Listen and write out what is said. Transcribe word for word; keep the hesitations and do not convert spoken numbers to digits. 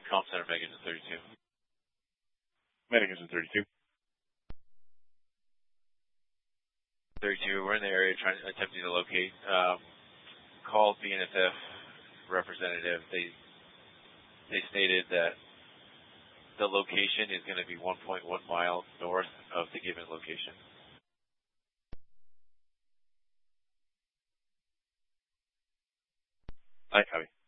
Comm Center, Megagen thirty-two. Megagen thirty-two. thirty-two, we're in the area trying attempting to locate. Um, called B N S F representative. They they stated that the location is going to be one point one miles north of the given location. I copy.